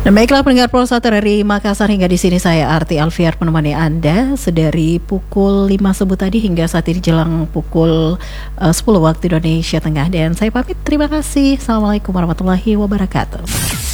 Dan baiklah pendengar Pulsa 1 dari Makassar, hingga di sini saya Arti Alfiar menemani Anda sedari pukul 5 subuh tadi hingga saat ini jelang pukul 10 waktu Indonesia Tengah. Dan saya pamit, terima kasih. Assalamualaikum warahmatullahi wabarakatuh.